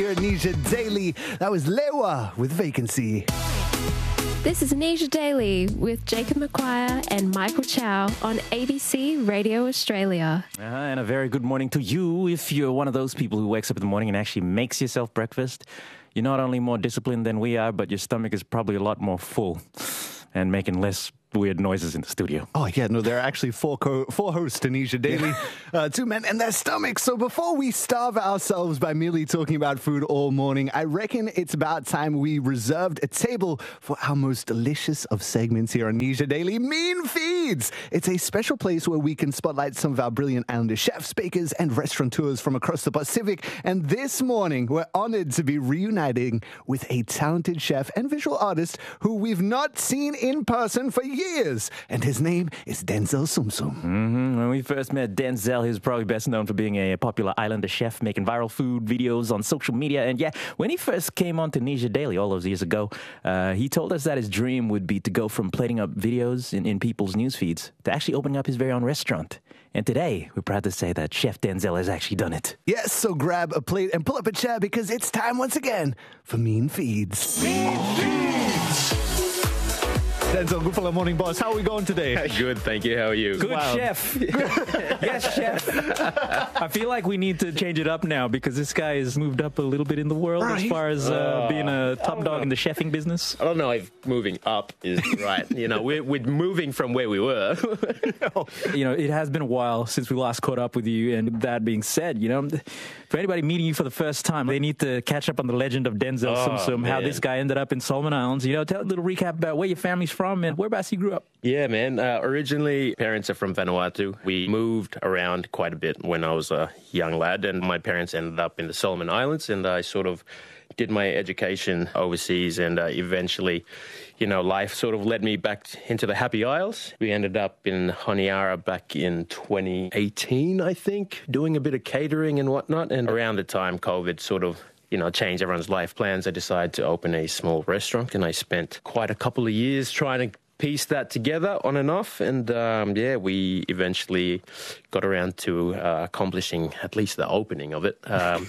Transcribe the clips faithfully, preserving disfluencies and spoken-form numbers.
Here at Anisha Daily, that was Lewa with Vacancy. This is Anisha Daily with Jacob McQuire and Michael Chow on A B C Radio Australia. Uh, and a very good morning to you. If you're one of those people who wakes up in the morning and actually makes yourself breakfast, you're not only more disciplined than we are, but your stomach is probably a lot more full and making less weird noises in the studio. Oh, yeah, no, there are actually four co- four hosts, Anisha Daily, uh, two men and their stomachs. So before we starve ourselves by merely talking about food all morning, I reckon it's about time we reserved a table for our most delicious of segments here on Anisha Daily, Mean Feeds. It's a special place where we can spotlight some of our brilliant Islander chefs, bakers, and restaurateurs from across the Pacific. And this morning, we're honored to be reuniting with a talented chef and visual artist who we've not seen in person for years. Years, and his name is Denzel Sumsum. Mm-hmm. When we first met Denzel, he was probably best known for being a popular Islander chef, making viral food videos on social media. And yeah, when he first came on to Anisha Daily all those years ago, uh, he told us that his dream would be to go from plating up videos in, in people's news feeds to actually opening up his very own restaurant. And today, we're proud to say that Chef Denzel has actually done it. Yes, so grab a plate and pull up a chair because it's time once again for Mean Feeds. Mean Feeds! Denzel, good for the morning, boss. How are we going today? Good, thank you. How are you? Good, wow. Chef. Yes, chef. I feel like we need to change it up now because this guy has moved up a little bit in the world right. as far as uh, being a top dog in the chefing business. I don't know if moving up is right. You know, we're, we're moving from where we were. You know, it has been a while since we last caught up with you. And that being said, you know, for anybody meeting you for the first time, they need to catch up on the legend of Denzel oh, Sumsum, how this guy ended up in Solomon Islands. You know, tell a little recap about where your family's from. From and whereabouts you grew up? Yeah, man. Uh, originally, parents are from Vanuatu. We moved around quite a bit when I was a young lad, and my parents ended up in the Solomon Islands, and I sort of did my education overseas, and uh, eventually, you know, life sort of led me back into the Happy Isles. We ended up in Honiara back in twenty eighteen, I think, doing a bit of catering and whatnot, and around the time COVID sort of you know, change everyone's life plans, I decided to open a small restaurant, and I spent quite a couple of years trying to piece that together on and off. And um, yeah, we eventually got around to uh, accomplishing at least the opening of it um,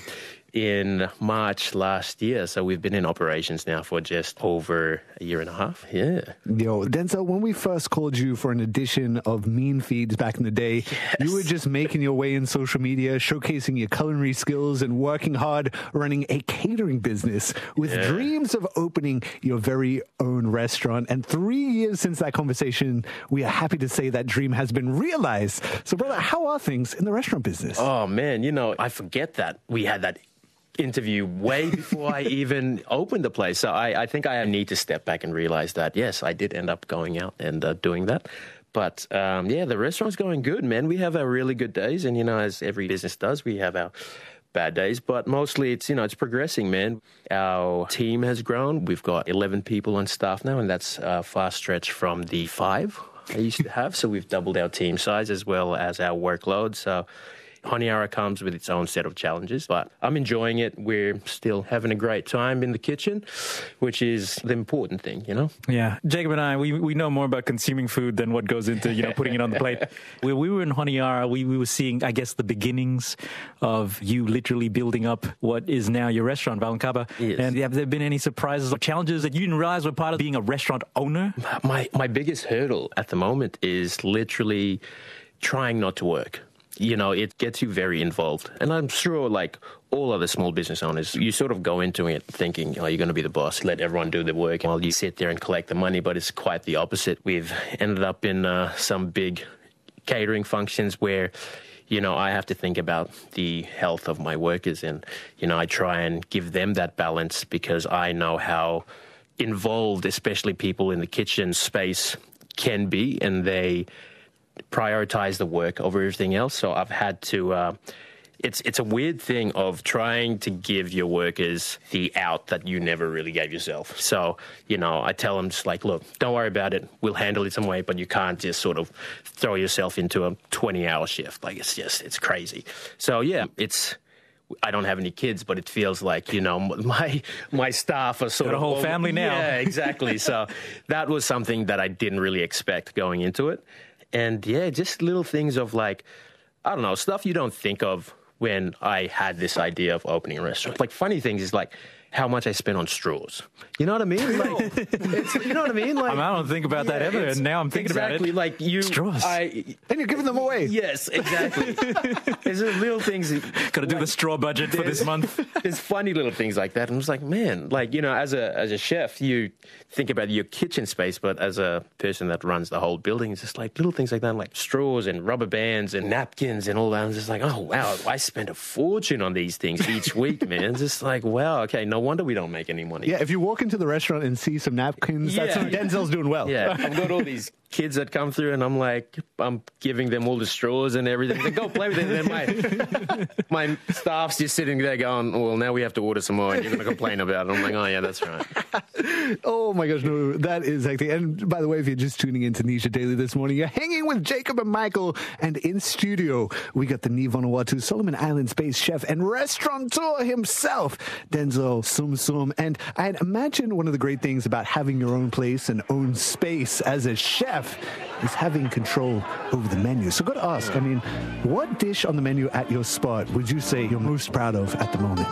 in March last year. So we've been in operations now for just over a year and a half. Yeah. Yo, Denzel, when we first called you for an edition of Mean Feeds back in the day, yes. you were just making your way in social media, showcasing your culinary skills and working hard running a catering business with yeah. dreams of opening your very own restaurant. And three years since that conversation, we are happy to say that dream has been realized. So, brother, how are things in the restaurant business? Oh, man, you know, I forget that we had that interview way before I even opened the place. So I, I think I need to step back and realize that, yes, I did end up going out and uh, doing that. But, um, yeah, the restaurant's going good, man. We have our really good days. And, you know, as every business does, we have our bad days. But mostly it's, you know, it's progressing, man. Our team has grown. We've got eleven people on staff now, and that's a far stretch from the five I used to have. So we've doubled our team size as well as our workload. So Honiara comes with its own set of challenges, but I'm enjoying it. We're still having a great time in the kitchen, which is the important thing, you know? Yeah. Jacob and I, we we know more about consuming food than what goes into, you know, putting it on the plate. When we were in Honiara, we, we were seeing, I guess, the beginnings of you literally building up what is now your restaurant, Valankaba. Yes. And have there been any surprises or challenges that you didn't realize were part of being a restaurant owner? My, my biggest hurdle at the moment is literally trying not to work. You know, it gets you very involved. And I'm sure, like all other small business owners, you sort of go into it thinking, oh, you're going to be the boss, let everyone do the work while you sit there and collect the money. But it's quite the opposite. We've ended up in uh, some big catering functions where, you know, I have to think about the health of my workers. And, you know, I try and give them that balance because I know how involved, especially people in the kitchen space, can be. And they prioritize the work over everything else. So I've had to, uh, it's it's a weird thing of trying to give your workers the out that you never really gave yourself. So, you know, I tell them just like, look, don't worry about it. We'll handle it some way, but you can't just sort of throw yourself into a twenty hour shift. Like it's just, it's crazy. So yeah, it's, I don't have any kids, but it feels like, you know, my my staff are sort Got of a whole well, family now. Yeah, exactly. So that was something that I didn't really expect going into it. And yeah, just little things of like, I don't know, stuff you don't think of when I had this idea of opening a restaurant. Like, funny things is like how much I spent on straws. You know what I mean? Like, it's, you know what I mean? Like, I, mean, I don't think about yeah, that ever, and now I'm thinking exactly, about it. Like you, straws. I, And you're giving them away. Yes, exactly. There's little things. Got to do the straw budget for this month. There's funny little things like that. And I was like, man, like, you know, as a as a chef, you think about your kitchen space, but as a person that runs the whole building, it's just like little things like that, like straws and rubber bands and napkins and all that. I'm just like, oh, wow, I spend a fortune on these things each week, man. It's just like, wow, okay, no wonder we don't make any money. Yeah, if you walk into the restaurant and see some napkins, that's Yeah. when Denzel's doing well. Yeah, I've got all these kids that come through, and I'm like, I'm giving them all the straws and everything. They go play with it, and then my my staff's just sitting there going, well, now we have to order some more, and you're going to complain about it. I'm like, oh yeah, that's right. Oh my gosh, no, that is actually. And by the way, if you're just tuning into Nisha Daily this morning, you're hanging with Jacob and Michael, and in studio we got the Ni Vanuatu, Solomon Islands-based chef and restaurateur himself, Denzel Sum Sum. And I'd imagine one of the great things about having your own place and own space as a chef is having control over the menu. So got to ask, I mean, what dish on the menu at your spot would you say you're most proud of at the moment?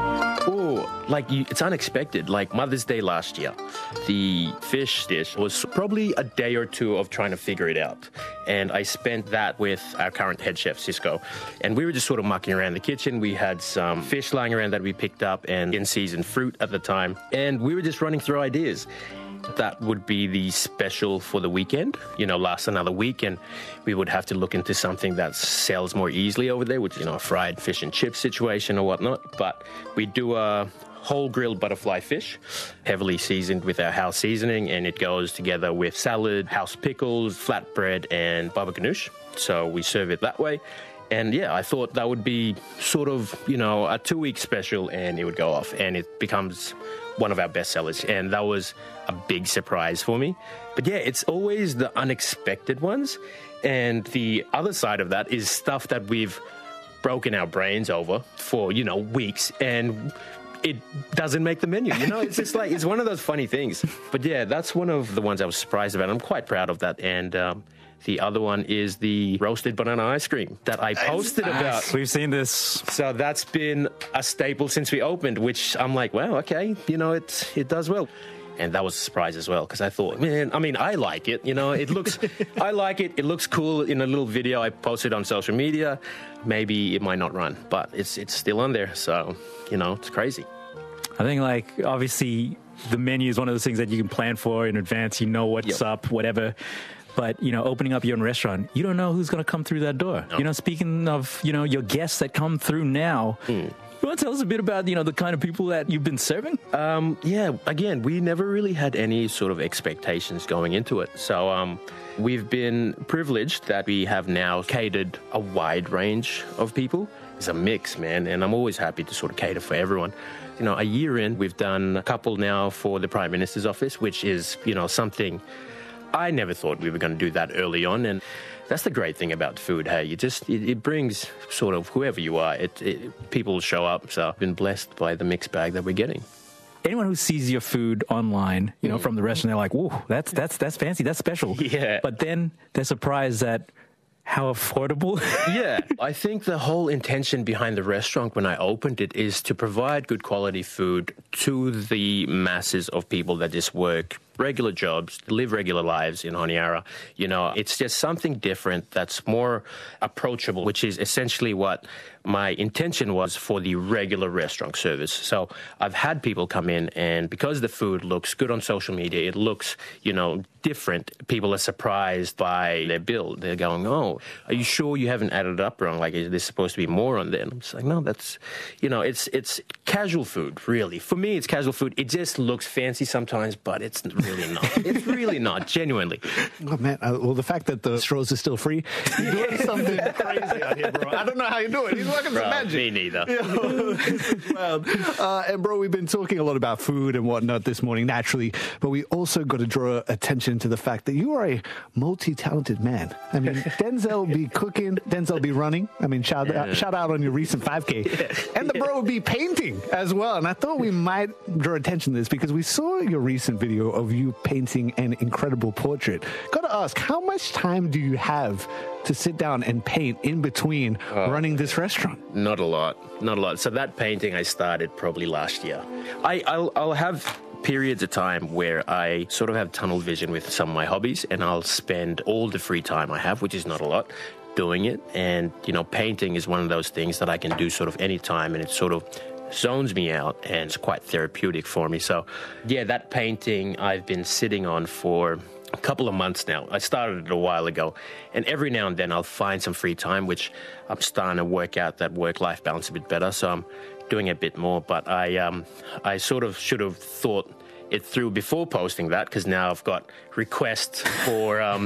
Oh, like you, it's unexpected. Like Mother's Day last year, the fish dish was probably a day or two of trying to figure it out. And I spent that with our current head chef, Cisco. And we were just sort of mucking around the kitchen. We had some fish lying around that we picked up and in-season fruit at the time. And we were just running through ideas. That would be the special for the weekend, you know, last another week, and we would have to look into something that sells more easily over there, which, you know, a fried fish and chip situation or whatnot. But we do a whole grilled butterfly fish, heavily seasoned with our house seasoning, and it goes together with salad, house pickles, flatbread, and baba ganoush. So we serve it that way. And yeah, I thought that would be sort of, you know, a two-week special, and it would go off, and it becomes one of our best sellers. And that was a big surprise for me. But yeah, it's always the unexpected ones. And the other side of that is stuff that we've broken our brains over for, you know, weeks, and it doesn't make the menu. You know, it's just like, it's one of those funny things. But yeah, that's one of the ones I was surprised about. I'm quite proud of that. And um, the other one is the roasted banana ice cream that I posted about. We've seen this. So that's been a staple since we opened, which I'm like, wow, okay, you know, it, it does well. And that was a surprise as well, because I thought, man, I mean, I like it. You know, it looks, I like it. It looks cool in a little video I posted on social media. Maybe it might not run, but it's it's still on there. So, you know, it's crazy. I think, like, obviously, the menu is one of those things that you can plan for in advance. You know what's Yep. up, whatever. But, you know, opening up your own restaurant, you don't know who's going to come through that door. No. You know, speaking of, you know, your guests that come through now, Mm. you want to tell us a bit about, you know, the kind of people that you've been serving? Um, yeah, again, we never really had any sort of expectations going into it. So um, we've been privileged that we have now catered a wide range of people. It's a mix, man, and I'm always happy to sort of cater for everyone. You know, a year in, we've done a couple now for the Prime Minister's office, which is, you know, something I never thought we were going to do that early on. And that's the great thing about food, hey, you just, it, it brings sort of whoever you are, it, it, people show up. So I've been blessed by the mixed bag that we're getting. Anyone who sees your food online, you know, from the restaurant, they're like, whoa, that's, that's, that's fancy, that's special. Yeah. But then they're surprised at how affordable. Yeah, I think the whole intention behind the restaurant when I opened it is to provide good quality food to the masses of people that just work regular jobs, live regular lives in Honiara. You know, it's just something different that's more approachable, which is essentially what my intention was for the regular restaurant service. So I've had people come in, and because the food looks good on social media, it looks, you know, different. People are surprised by their bill. They're going, oh, are you sure you haven't added it up wrong? Like, is there supposed to be more on there? And I'm just like, no, that's, you know, it's it's casual food, really. For me, it's casual food. It just looks fancy sometimes, but it's really not. It's really not, genuinely. Oh, man. Uh, well, the fact that the straws are still free, you're doing something crazy out here, bro. I don't know how you do it. He's working some Bro, magic. me neither. You know, this is wild. Uh, and, bro, we've been talking a lot about food and whatnot this morning, naturally, but we also got to draw attention to the fact that you are a multi-talented man. I mean, Denzel be cooking, Denzel be running. I mean, shout, Yeah. out, shout out on your recent five K. And the bro would be painting as well. And I thought we might draw attention to this because we saw your recent video of you painting an incredible portrait. Got to ask, how much time do you have to sit down and paint in between Oh. running this restaurant? restaurant? Not a lot, not a lot. So that painting I started probably last year. I, I'll, I'll have periods of time where I sort of have tunnel vision with some of my hobbies, and I'll spend all the free time I have, which is not a lot, doing it. And, you know, painting is one of those things that I can do sort of any time, and it sort of zones me out, and it's quite therapeutic for me. So, yeah, that painting I've been sitting on for a couple of months now. I started it a while ago, and every now and then I'll find some free time, which I'm starting to work out that work-life balance a bit better, so I'm doing a bit more. But I, um, I sort of should have thought it through before posting that, because now I've got requests for um,